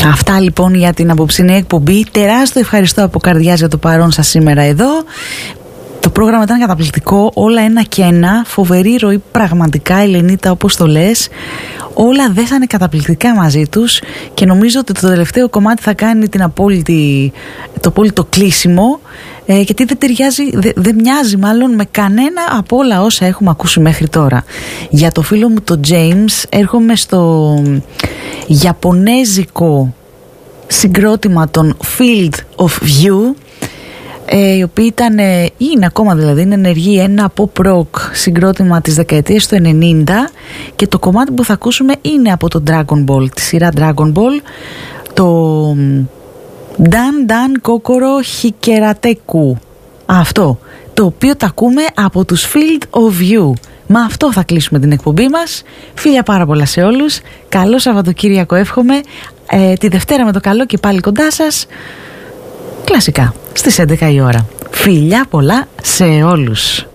Αυτά λοιπόν για την απόψινή εκπομπή. Τεράστιο ευχαριστώ από καρδιάς για το παρόν σας σήμερα εδώ. Το πρόγραμμα ήταν καταπληκτικό, όλα ένα και ένα, φοβερή ροή πραγματικά, Ελενίτα, όπως το λες. Όλα δέσανε καταπληκτικά μαζί τους και νομίζω ότι το τελευταίο κομμάτι θα κάνει το απόλυτο κλείσιμο, γιατί δεν ταιριάζει, δεν μοιάζει μάλλον με κανένα από όλα όσα έχουμε ακούσει μέχρι τώρα. Για το φίλο μου το James έρχομαι στο ιαπωνέζικο συγκρότημα των Field of View, οι οποίοι είναι ακόμα δηλαδή, είναι ενεργοί, ένα pop rock συγκρότημα της δεκαετίας του 90, και το κομμάτι που θα ακούσουμε είναι από το Dragon Ball, τη σειρά Dragon Ball, το Dan Dan Kokoro Hikerateku, αυτό, το οποίο τα ακούμε από τους Field of View. Με αυτό θα κλείσουμε την εκπομπή μας. Φίλια πάρα πολλά σε όλους, καλό Σαββατοκύριακο εύχομαι, τη Δευτέρα με το καλό και πάλι κοντά σας, κλασικά στις 11 η ώρα. Φιλιά πολλά σε όλους.